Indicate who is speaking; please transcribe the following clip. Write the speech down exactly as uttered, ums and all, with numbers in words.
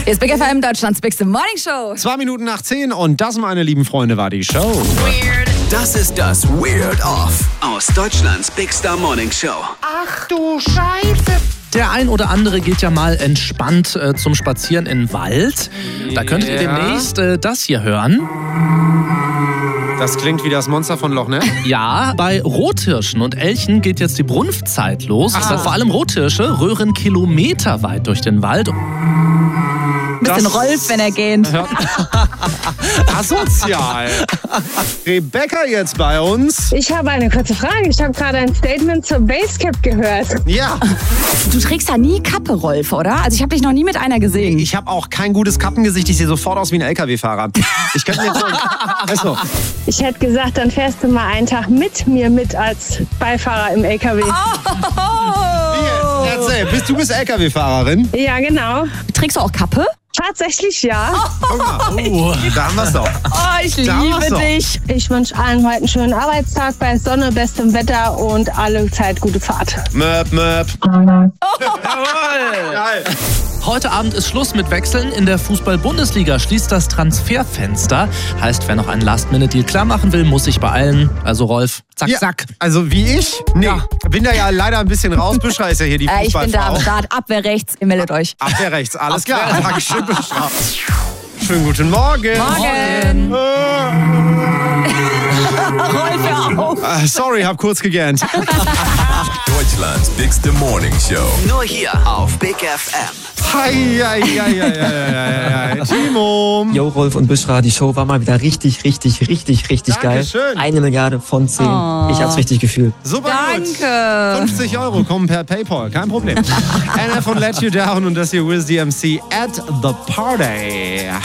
Speaker 1: Hier ist Big F M, Deutschlands Big Morning Show.
Speaker 2: Zwei Minuten nach zehn und das, meine lieben Freunde, war die Show.
Speaker 3: Weird. Das ist das Weird Off aus Deutschlands Big Star Morning Show.
Speaker 4: Ach du Scheiße.
Speaker 5: Der ein oder andere geht ja mal entspannt äh, zum Spazieren in den Wald. Da könntet ihr
Speaker 2: Ja.
Speaker 5: demnächst äh, das hier hören.
Speaker 2: Das klingt wie das Monster von Loch Ness.
Speaker 5: Ja, bei Rothirschen und Elchen geht jetzt die Brunftzeit los.
Speaker 2: Ah.
Speaker 5: Vor allem Rothirsche röhren kilometerweit durch den Wald.
Speaker 1: Bisschen
Speaker 2: Das-
Speaker 1: Rolf, wenn er geht.
Speaker 2: Asozial. Rebecca jetzt bei uns.
Speaker 6: Ich habe eine kurze Frage. Ich habe gerade ein Statement zur Basecap gehört.
Speaker 2: Ja,
Speaker 1: Du trägst da nie Kappe, Rolf, oder? Also ich habe dich noch nie mit einer gesehen.
Speaker 2: ich habe auch kein gutes Kappengesicht. Ich sehe sofort aus wie ein L K W-Fahrer. Ich könnte mir so... Weißt du,
Speaker 6: Ich hätte gesagt, dann fährst du mal einen Tag mit mir mit als Beifahrer im L K W.
Speaker 2: wie jetzt? Erzähl, bist, du bist L K W-Fahrerin?
Speaker 6: Ja, genau.
Speaker 1: Trägst du auch Kappe?
Speaker 6: Tatsächlich ja.
Speaker 2: Guck mal.
Speaker 5: Oh.
Speaker 2: Da haben wir es doch.
Speaker 1: Oh, ich
Speaker 2: Da war's
Speaker 1: liebe
Speaker 2: doch.
Speaker 1: dich.
Speaker 6: Ich wünsche allen heute einen schönen Arbeitstag bei Sonne, bestem Wetter und alle Zeit gute Fahrt.
Speaker 2: Möp, möp. Jawohl. Geil.
Speaker 5: Heute Abend ist Schluss mit Wechseln. In der Fußball-Bundesliga schließt das Transferfenster. Heißt, wer noch einen Last-Minute-Deal klar machen will, muss sich beeilen. Also Rolf, zack,
Speaker 2: Ja,
Speaker 5: zack.
Speaker 2: also wie ich? Nee,
Speaker 5: Ja.
Speaker 2: bin da ja leider ein bisschen raus. Büscher ist ja hier die
Speaker 1: Äh, ich bin da am
Speaker 2: Fußballfrau.
Speaker 1: Start. Abwehr rechts, ihr meldet euch.
Speaker 2: Abwehr rechts, alles
Speaker 5: Abwehr
Speaker 2: klar.
Speaker 5: rechts.
Speaker 2: Dankeschön, Büscher. Schönen guten Morgen.
Speaker 1: Morgen. Rolf, hör auf.
Speaker 2: Äh, sorry, hab kurz gegähnt.
Speaker 7: Deutschlands bigste Morning Show.
Speaker 3: Nur hier auf Big F M.
Speaker 2: Hi, hi, hi, hi, hi, hi, hi. Timo.
Speaker 8: Jo, Rolf und Büschra, die Show war mal wieder richtig, richtig, richtig, richtig
Speaker 2: Dankeschön.
Speaker 8: geil. Eine Milliarde von zehn.
Speaker 1: Oh.
Speaker 8: Ich hab's richtig gefühlt.
Speaker 2: Super gut.
Speaker 1: Danke.
Speaker 2: fünfzig Euro kommen per PayPal, kein Problem. N F und Let You Down und das hier Wiz D M C at the Party.